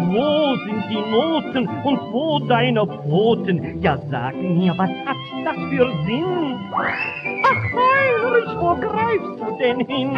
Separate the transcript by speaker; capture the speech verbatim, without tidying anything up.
Speaker 1: wo sind die Noten und wo deine Pfoten? Ja, sag mir, was hat das für Sinn? Ach, Heinrich, wo greifst du denn hin?